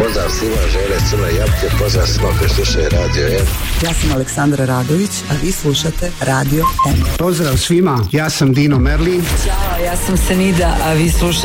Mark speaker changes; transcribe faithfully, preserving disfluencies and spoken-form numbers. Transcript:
Speaker 1: Pozdrav svima, žele crne japke, pozdrav svima koji slušaju Radio M.
Speaker 2: Ja sam Aleksandra Radović, a vi slušate Radio M.
Speaker 3: Pozdrav svima, ja sam Dino Merlin.
Speaker 4: Ćao, ja sam Senida, a vi slušate